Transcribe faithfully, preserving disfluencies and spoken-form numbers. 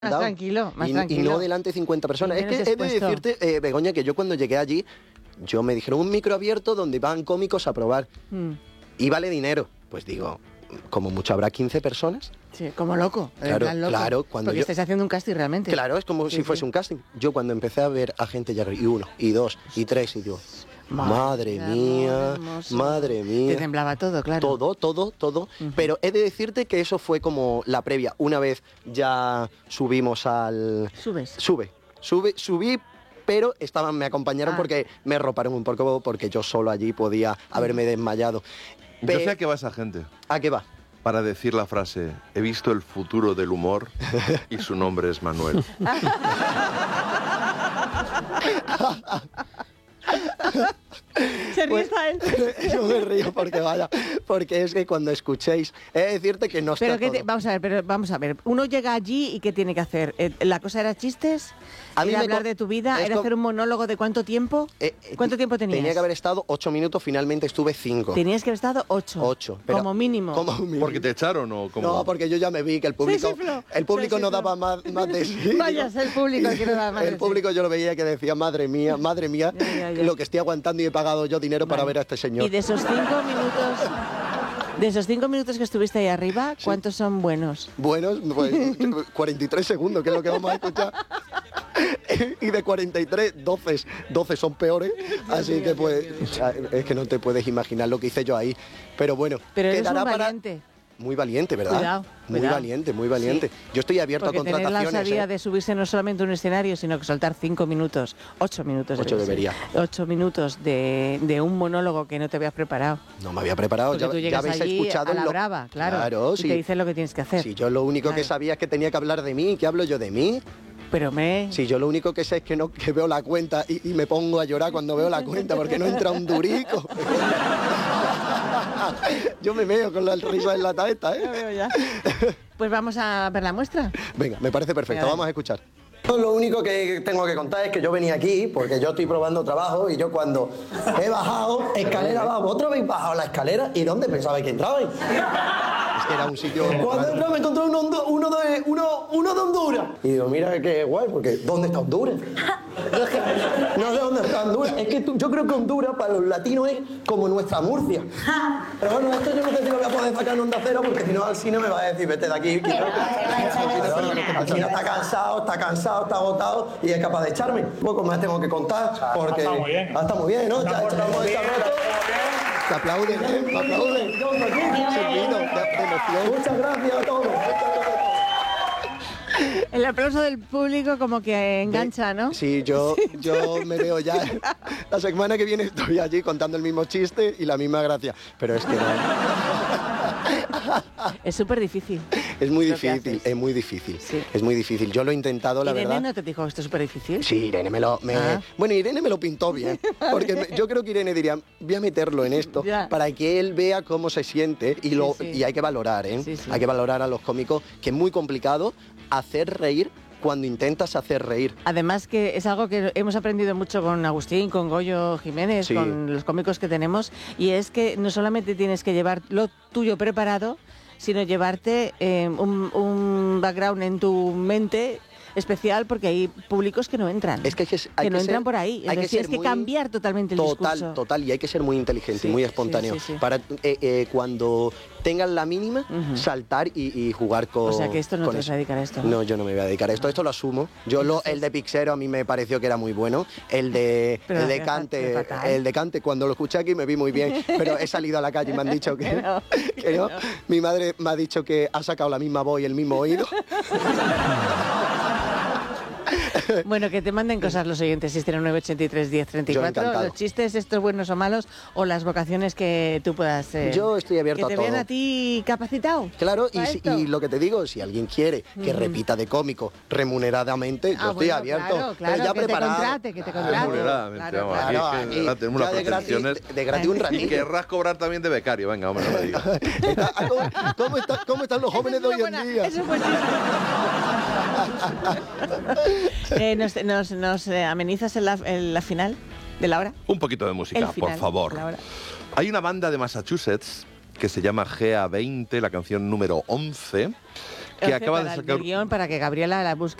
Más tranquilo, más y, tranquilo. Y no delante de cincuenta personas. Es que he de decirte, eh, Begoña, que yo cuando llegué allí, yo me dijeron un micro abierto donde van cómicos a probar. Mm. Y vale dinero. Pues digo, como mucho habrá quince personas. Sí, como loco. Claro, loco. claro. Cuando Porque yo, estáis haciendo un casting realmente. Claro, es como sí, si fuese sí. un casting. Yo cuando empecé a ver a gente ya, y uno, y dos, y tres, y yo... Madre, madre mía, hermoso. madre mía. Te temblaba todo, claro. Todo, todo, todo. Uh-huh. Pero he de decirte que eso fue como la previa. Una vez ya subimos al... ¿Subes? Sube, sube, subí, pero estaban, me acompañaron ah. porque me roparon un poco, porque yo solo allí podía haberme desmayado. Yo sé a qué va esa gente. ¿A qué va? Para decir la frase, he visto el futuro del humor y su nombre es Manuel. Se ríe a él. Yo me río porque vaya, porque es que cuando escuchéis, he de decirte que no está pero que todo. Te, vamos a ver, pero vamos a ver. Uno llega allí y ¿qué tiene que hacer? ¿La cosa era chistes? A mí ¿Era me hablar co- de tu vida? ¿Era hacer un monólogo de cuánto tiempo? Eh, ¿Cuánto tiempo tenías? Tenía que haber estado ocho minutos, finalmente estuve cinco. Tenías que haber estado ocho. Ocho. Pero como mínimo. Como mínimo. ¿Porque te echaron o cómo? No, porque yo ya me vi que el público, sí, sí, Flo. el público sí, sí, no Flo. daba más, más de sí. Vaya, es el público que no daba más El de público sí. yo lo veía que decía, madre mía, madre mía, ya, ya, ya. lo que estoy aguantando y he pagado yo dinero vale. para ver a este señor. Y de esos cinco minutos... De esos cinco minutos que estuviste ahí arriba, ¿cuántos sí. son buenos? Buenos, pues cuarenta y tres segundos, que es lo que vamos a escuchar. Y de cuarenta y tres, doce, doce son peores. Así Dios que pues, Dios, Dios. es que no te puedes imaginar lo que hice yo ahí. Pero bueno, Pero eres quedará un valiente. Para... Muy valiente, ¿verdad? Cuidado, muy cuidado. valiente, muy valiente. Sí. Yo estoy abierto Porque a contrataciones. Tener la osadía ¿eh? de subirse no solamente a un escenario, sino que soltar cinco minutos, ocho minutos. Ocho debería. Ocho minutos de, de un monólogo que no te habías preparado. No me había preparado. Porque ya, tú llegas ya habéis allí escuchado a la lo... brava, claro. Claro, y sí. te dicen lo que tienes que hacer. Sí, yo lo único claro. que sabía es que tenía que hablar de mí. ¿Qué hablo yo de mí? Pero me... Sí, yo lo único que sé es que no que veo la cuenta y, y me pongo a llorar cuando veo la cuenta porque no entra un durico. Yo me meo con la risa en la esta, ¿eh? Ya veo ya. Pues vamos a ver la muestra. Venga, me parece perfecto. Vamos a escuchar. Lo único que tengo que contar es que yo venía aquí porque yo estoy probando trabajo y yo cuando he bajado escalera abajo, vosotros habéis bajado la escalera y ¿dónde pensabais que entrabais? Es que era un sitio... Cuando entré me encontré uno, uno, de, uno, uno de Honduras. Y digo, mira qué guay, porque ¿dónde está Honduras? No sé dónde está Honduras. Es que tú, yo creo que Honduras para los latinos es como nuestra Murcia. Pero bueno, esto yo no sé si lo voy a poder sacar en Onda Cero porque si no al cine me va a decir, vete de aquí. Al cine está cansado, está cansado, está agotado y es capaz de echarme. Un poco más tengo que contar porque... Está muy bien. Está muy bien, ¿no? Ya, te aplauden, ¿eh? Te aplauden. Servido, de, de emoción. Muchas gracias a todos. El aplauso del público como que engancha, ¿no? Sí, yo, yo me veo ya. La semana que viene estoy allí contando el mismo chiste y la misma gracia. Pero es que no. Es súper difícil. Es muy difícil, es muy difícil. Sí. Es muy difícil. Yo lo he intentado, la ¿Irene verdad. no te dijo que esto es súper difícil? Sí, Irene me lo... Me... Ah. Bueno, Irene me lo pintó bien. Porque me, yo creo que Irene diría, voy a meterlo en esto ya. para que él vea cómo se siente y, lo, sí, sí. y hay que valorar, ¿eh? Sí, sí. Hay que valorar a los cómicos, que es muy complicado hacer reír cuando intentas hacer reír. Además que es algo que hemos aprendido mucho con Agustín, con Goyo Jiménez, Sí. con los cómicos que tenemos, y es que no solamente tienes que llevar lo tuyo preparado, sino llevarte eh, un, un background en tu mente especial, porque hay públicos que no entran, Es que, hay que, hay que no que entran ser, por ahí. hay Entonces que tienes ser que muy... cambiar totalmente el Total, discurso. total, y hay que ser muy inteligente, Sí, muy espontáneo. sí, sí, sí. Para eh, eh, cuando tengan la mínima, Uh-huh. saltar y, y jugar con O sea que esto no con te vas eso. a dedicar a esto. No, yo no me voy a dedicar a esto, esto lo asumo. Yo lo, el de Pixero a mí me pareció que era muy bueno. El de, Pero el de es Cante, fatal. el de Cante, cuando lo escuché aquí me vi muy bien, pero he salido a la calle y me han dicho que, Que no, que no. Mi madre me ha dicho que ha sacado la misma voz y el mismo oído. Bueno, que te manden cosas los oyentes, seis cero nueve, ochenta y tres, diez, treinta y Yo cuatro, encantado. los chistes, estos buenos o malos, o las vocaciones que tú puedas... Eh, Yo estoy abierto que a te vean todo. a ti capacitado. Claro, y, para si- esto. y lo que te digo, si alguien quiere que Ujú. repita de cómico remuneradamente, yo Ah, estoy bueno, abierto. Claro, claro, pero ya que preparado. te contrate, que te Claro. contrate. Remuneradamente, Claro, vamos, claro. Claro, aquí es que aquí ahora tenemos ya unas de gratis, pretensiones. de gratis un Y ratito. querrás cobrar también de becario, venga, hombre, no me digas. Está- ah, ¿Cómo, cómo está- cómo están los jóvenes de hoy en día? Eso es buen chiste. eh, nos, nos, nos eh, amenizas en la, en la final de la hora. Un poquito de música, El final por favor. de la hora. Hay una banda de Massachusetts que se llama G A veinte, la canción número once, que acaba de para el sacar... guión para que Gabriela la busque